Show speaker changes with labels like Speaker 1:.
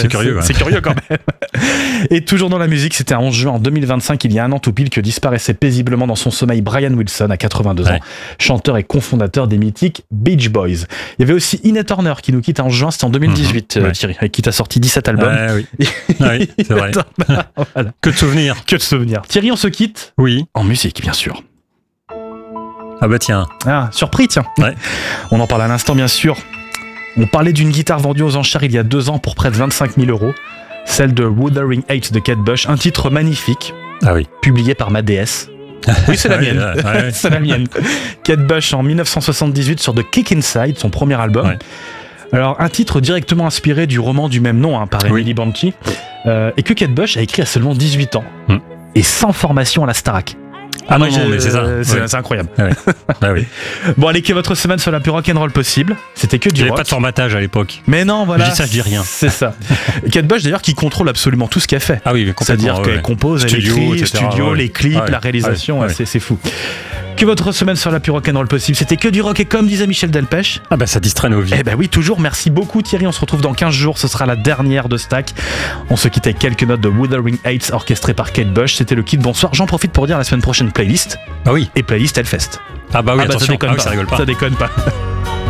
Speaker 1: C'est curieux.
Speaker 2: C'est curieux quand même. Et toujours dans la musique, c'était un 11 juin en 2025, il y a un an tout pile, que disparaissait paisiblement dans son sommeil Brian Wilson, à 82 ans, chanteur et cofondateur des mythiques Beach Boys. Il y avait aussi Ina Turner qui nous quitte en juin, c'était en 2018, Thierry, avec qui t'as sorti 17 albums.
Speaker 1: Oui, c'est vrai.
Speaker 2: Voilà.
Speaker 1: Que de souvenirs.
Speaker 2: Que de souvenirs. Thierry, on se quitte en musique, bien sûr.
Speaker 1: Ah bah tiens.
Speaker 2: Ah, surpris, tiens.
Speaker 1: Ouais.
Speaker 2: On en parle à l'instant, bien sûr. On parlait d'une guitare vendue aux enchères il y a 2 ans pour près de 25 000 €. Celle de Wuthering Heights de Kate Bush, un titre magnifique, publié par ma déesse. Oui, c'est la mienne. C'est la mienne. Kate Bush en 1978 sur The Kick Inside, son premier album. Ouais. Alors, un titre directement inspiré du roman du même nom, par Emily Banshee, et que Kate Bush a écrit à seulement 18 ans, et sans formation à la Starac.
Speaker 1: Ah non, mais c'est ça.
Speaker 2: C'est incroyable.
Speaker 1: Oui.
Speaker 2: Bon, allez, que votre semaine soit la plus rock'n'roll possible. C'était que du rock.
Speaker 1: Il n'y avait pas de formatage à l'époque.
Speaker 2: Mais non, voilà.
Speaker 1: Je dis ça, je dis rien.
Speaker 2: C'est ça. Kate Bush, d'ailleurs, qui contrôle absolument tout ce qu'elle fait.
Speaker 1: Ah oui, mais complètement.
Speaker 2: C'est-à-dire qu'elle compose, elle écrit, les studios, les clips, la réalisation, c'est fou. Que votre semaine soit la plus rock'n'roll possible. C'était que du rock, et comme disait Michel Delpech.
Speaker 1: Ah bah ça distrait nos vies.
Speaker 2: Eh bah oui, toujours. Merci beaucoup Thierry. On se retrouve dans 15 jours. Ce sera la dernière de Stack. On se quitte avec quelques notes de Wuthering Heights orchestrées par Kate Bush. C'était le kit bonsoir. J'en profite pour dire la semaine prochaine playlist.
Speaker 1: Ah oui.
Speaker 2: Et playlist Hellfest.
Speaker 1: Ah bah oui, attention.
Speaker 2: Ça déconne pas.
Speaker 1: Ça rigole pas.
Speaker 2: Ça déconne pas.